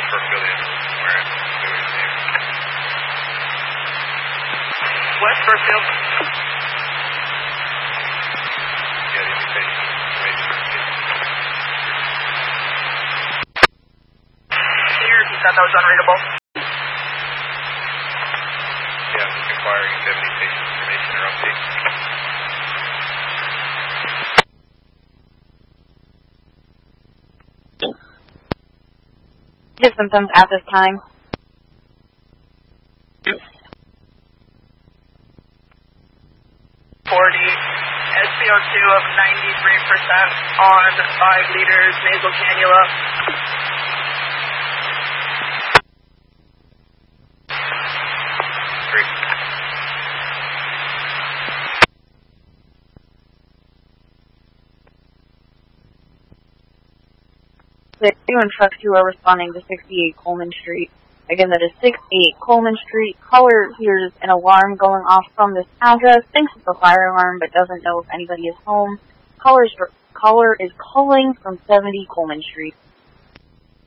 Fairfield ambulance somewhere at Louis' name. West Fairfield. Yeah, the indication information. Here, he thought that was unreadable. Yeah, I'm just inquiring if you have any patient information or updates. His symptoms at this time. 40, SpO2 of 93% on 5 liters, nasal cannula. Great. The 2 and truck 2 are responding to 68 Coleman Street. Again, that is 68 Coleman Street. Caller hears an alarm going off from this address, thinks it's a fire alarm, but doesn't know if anybody is home. Caller is calling from 70 Coleman Street.